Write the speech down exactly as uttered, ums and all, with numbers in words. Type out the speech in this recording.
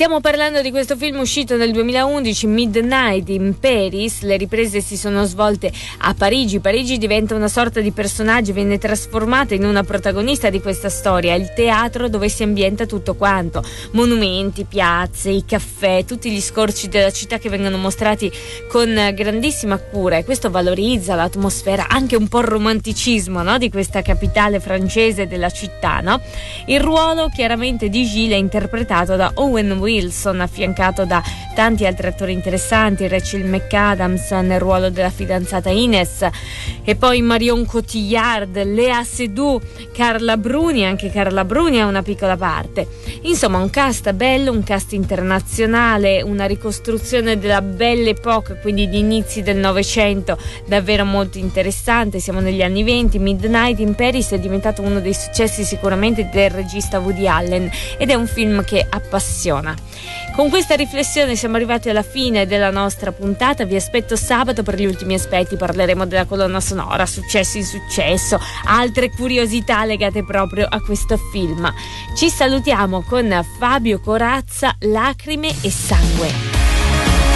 Stiamo parlando di questo film uscito nel duemilaundici, Midnight in Paris. Le riprese si sono svolte a Parigi. Parigi diventa una sorta di personaggio, viene trasformata in una protagonista di questa storia, il teatro dove si ambienta tutto quanto, monumenti, piazze, i caffè, tutti gli scorci della città che vengono mostrati con grandissima cura, e questo valorizza l'atmosfera, anche un po' il romanticismo, no? Di questa capitale francese della città, no? Il ruolo chiaramente di Gilles è interpretato da Owen Wilson, affiancato da tanti altri attori interessanti, Rachel McAdams nel ruolo della fidanzata Ines, e poi Marion Cotillard, Léa Seydoux, Carla Bruni. Anche Carla Bruni ha una piccola parte. Insomma, un cast bello, un cast internazionale, una ricostruzione della Belle Époque, quindi di inizi del Novecento, davvero molto interessante. Siamo negli anni venti. Midnight in Paris è diventato uno dei successi sicuramente del regista Woody Allen, ed è un film che appassiona. Con questa riflessione siamo arrivati alla fine della nostra puntata. Vi aspetto sabato per gli ultimi aspetti. Parleremo della colonna sonora, successo in successo, altre curiosità legate proprio a questo film. Ci salutiamo con Fabio Corazza, Lacrime e sangue.